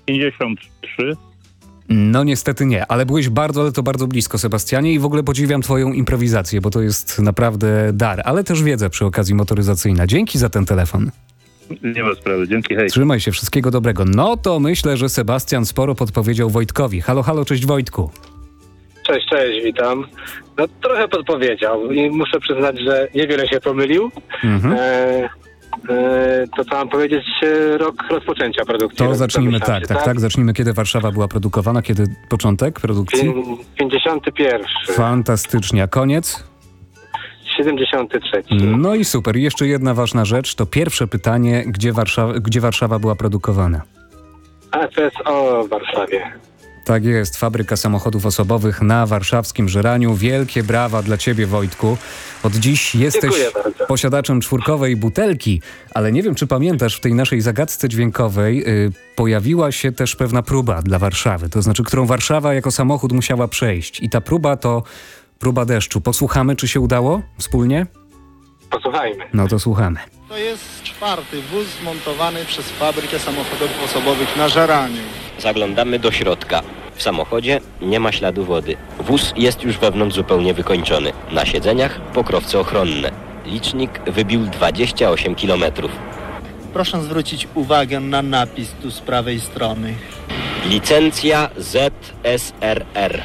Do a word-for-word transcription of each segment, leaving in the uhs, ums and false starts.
pięćdziesiąt trzy. No niestety nie, ale byłeś bardzo, ale to bardzo blisko, Sebastianie, i w ogóle podziwiam twoją improwizację, bo to jest naprawdę dar, ale też wiedza przy okazji motoryzacyjna. Dzięki za ten telefon. Nie ma sprawy, dzięki, hej. Trzymaj się, wszystkiego dobrego. No to myślę, że Sebastian sporo podpowiedział Wojtkowi. Halo, halo, cześć Wojtku. Cześć, cześć, witam. No trochę podpowiedział i muszę przyznać, że niewiele się pomylił. Mhm. E, e, to co mam powiedzieć, e, rok rozpoczęcia produkcji. To Rok zacznijmy domyślam tak, się, tak, tak, zacznijmy kiedy Warszawa była produkowana, kiedy początek produkcji? Pię- pięćdziesiąty pierwszy. Fantastycznie, a koniec? siedemdziesiąty trzeci. No i super. I jeszcze jedna ważna rzecz, to pierwsze pytanie, gdzie Warszawa, gdzie Warszawa była produkowana? F S O w Warszawie. Tak jest, fabryka samochodów osobowych na warszawskim Żeraniu. Wielkie brawa dla ciebie, Wojtku. Od dziś jesteś Dziękuję bardzo. posiadaczem czwórkowej butelki, ale nie wiem, czy pamiętasz, w tej naszej zagadce dźwiękowej y, pojawiła się też pewna próba dla Warszawy, to znaczy, którą Warszawa jako samochód musiała przejść. I ta próba to próba deszczu. Posłuchamy, czy się udało wspólnie? Posłuchajmy. No to słuchamy. To jest czwarty wóz zmontowany przez fabrykę samochodów osobowych na Żeraniu. Zaglądamy do środka. W samochodzie nie ma śladu wody. Wóz jest już wewnątrz zupełnie wykończony. Na siedzeniach pokrowce ochronne. Licznik wybił dwadzieścia osiem kilometrów. Proszę zwrócić uwagę na napis tu z prawej strony. Licencja Z S R R.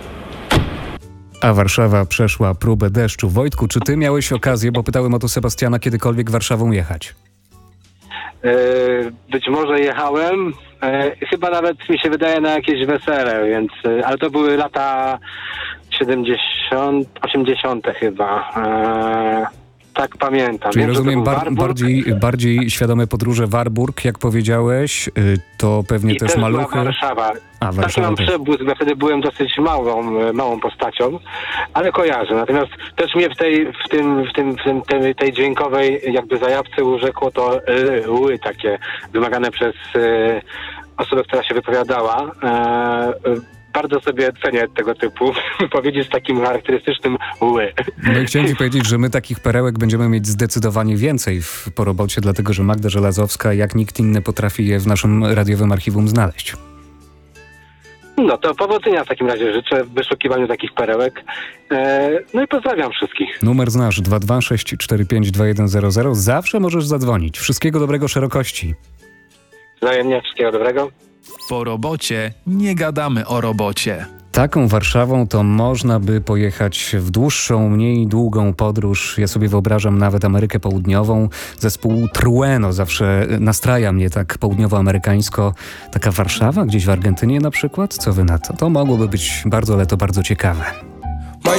A Warszawa przeszła próbę deszczu. Wojtku, czy ty miałeś okazję, bo pytałem o to Sebastiana, kiedykolwiek Warszawą jechać? E, być może jechałem, e, chyba nawet mi się wydaje na jakieś wesele, więc, e, ale to były lata siedemdziesiąte, osiemdziesiąte chyba. E, tak pamiętam. Czyli Wiem, że to rozumiem był bar- Warburg. bardziej, bardziej świadome podróże Warburg, jak powiedziałeś, y, to pewnie I też też była maluchy. Warszawa. A, Taki Warszawa mam też. przebłysk, bo wtedy byłem dosyć małą, e, małą postacią, ale kojarzę. Natomiast też mnie w tej, w tym, w tym, w tym tej, tej dźwiękowej jakby zajawce urzekło to e, ły takie wymagane przez e, osobę, która się wypowiadała. E, e, bardzo sobie cenię tego typu wypowiedzi z takim charakterystycznym ły. No i chciałem ci powiedzieć, że my takich perełek będziemy mieć zdecydowanie więcej w porobocie, dlatego że Magda Żelazowska jak nikt inny potrafi je w naszym radiowym archiwum znaleźć. No to powodzenia w takim razie życzę w wyszukiwaniu takich perełek. E, no i pozdrawiam wszystkich. Numer znasz dwa dwa sześć cztery pięć dwa jeden zero zero. Zawsze możesz zadzwonić. Wszystkiego dobrego, szerokości. Wzajemnie wszystkiego dobrego. Po robocie nie gadamy o robocie. Taką Warszawą to można by pojechać w dłuższą, mniej długą podróż. Ja sobie wyobrażam nawet Amerykę Południową. Zespół Trueno zawsze nastraja mnie tak południowoamerykańsko. Taka Warszawa gdzieś w Argentynie na przykład? Co wy na to? To mogłoby być bardzo, ale to bardzo ciekawe.